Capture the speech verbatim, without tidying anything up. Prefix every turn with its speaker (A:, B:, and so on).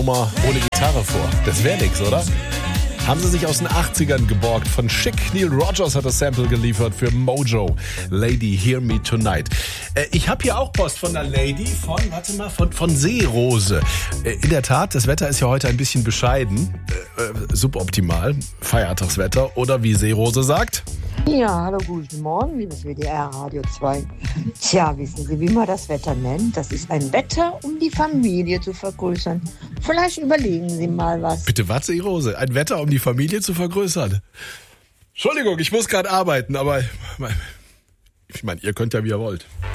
A: Nummer ohne Gitarre vor. Das wäre nix, oder? Haben sie sich aus den achtzigern geborgt. Von Chic. Neil Rogers hat das Sample geliefert für Mojo. Lady, Hear Me Tonight. Äh, ich habe hier auch Post von einer Lady von, warte mal, von, von Seerose. Äh, in der Tat, das Wetter ist ja heute ein bisschen bescheiden. Äh, äh, suboptimal. Feiertagswetter. Oder wie Seerose sagt.
B: Ja, hallo, guten Morgen, liebes W D R Radio zwei. Tja, wissen Sie, wie man das Wetter nennt? Das ist ein Wetter, um die Familie zu vergrößern. Vielleicht überlegen Sie mal was.
A: Bitte was, Seerose? Ein Wetter, um die Familie zu vergrößern? Entschuldigung, ich muss gerade arbeiten, aber ich meine, ihr könnt ja, wie ihr wollt.